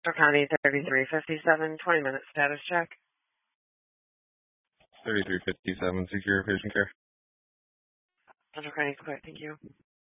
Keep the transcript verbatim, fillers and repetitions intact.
County thirty-three fifty-seven, twenty minute status check. thirty-three fifty-seven, secure patient care. Central County, quick, thank you.